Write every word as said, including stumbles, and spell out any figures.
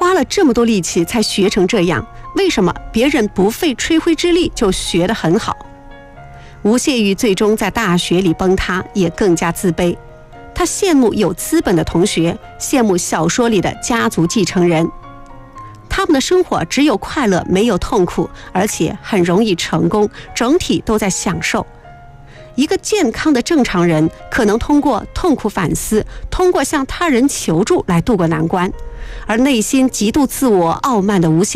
花了这么多力气才学成这样，为什么别人不费吹灰之力就学得很好？吴谢玉最终在大学里崩塌，也更加自卑。他羡慕有资本的同学，羡慕小说里的家族继承人。他们的生活只有快乐，没有痛苦，而且很容易成功，整体都在享受。一个健康的正常人可能通过痛苦反思，通过向他人求助来度过难关，而内心极度自我傲慢的吴谢